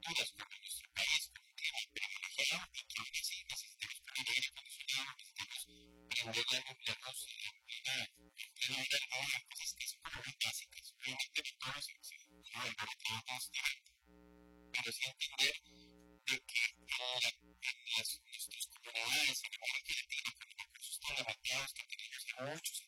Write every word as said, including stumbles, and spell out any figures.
temperaturas como en nuestro país, con un clima privilegiado y que aún así necesitamos poner aire acondicionado, necesitamos prender la luz, la luz en plena, en plena hora del día, cosas que son como muy básicas. Obviamente no todos se se uno alborotado todo este pero sí entender de que en, la, en las, nuestras comunidades en América Latina, con recursos tan limitados que tenemos en muchos